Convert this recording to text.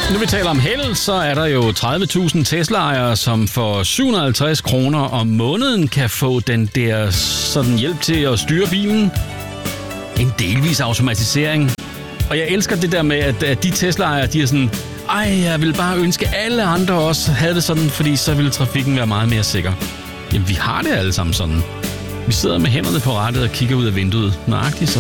Nu vi taler om held, så er der jo 30.000 Tesla-ejere, som for 750 kroner om måneden kan få den der sådan hjælp til at styre bilen. En delvis automatisering. Og jeg elsker det der med, at de Tesla-ejere, de er sådan, jeg vil bare ønske, at alle andre også havde det sådan, fordi så ville trafikken være meget mere sikker. Jamen, vi har det alle sammen sådan. Vi sidder med hænderne på rattet og kigger ud af vinduet, nøjagtigt